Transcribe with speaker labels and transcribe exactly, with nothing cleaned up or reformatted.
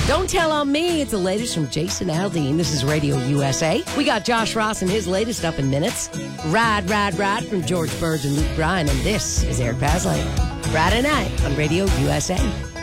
Speaker 1: Don't Tell on Me. It's the latest from Jason Aldean. This is Radio U S A. We got Josh Ross and his latest up in minutes. Ride, Ride, Ride from George Burge and Luke Bryan. And this is Eric Pasley. Friday night on Radio U S A.